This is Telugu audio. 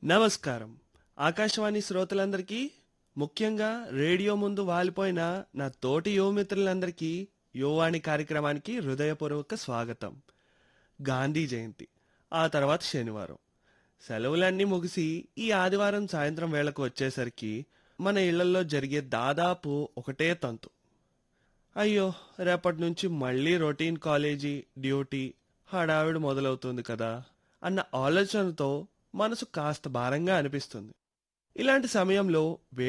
నమస్కారం. ఆకాశవాణి శ్రోతలందరికీ, ముఖ్యంగా రేడియో ముందు వాలిపోయిన నా తోటి యువమిత్రులందరికీ యువవాణి కార్యక్రమానికి హృదయపూర్వక స్వాగతం. గాంధీ జయంతి, ఆ తర్వాత శనివారం. సెలవులన్నీ ముగిసి ఈ ఆదివారం సాయంత్రం వేళకు వచ్చేసరికి మన ఇళ్లల్లో జరిగే దాదాపు ఒకటే తంతు. అయ్యో, రేపటి నుంచి మళ్ళీ రొటీన్ కాలేజీ, డ్యూటీ, హడావిడి మొదలవుతుంది కదా అన్న ఆలోచనతో మనసు కాస్త భారంగా అనిపిస్తుంది. ఇలాంటి సమయంలో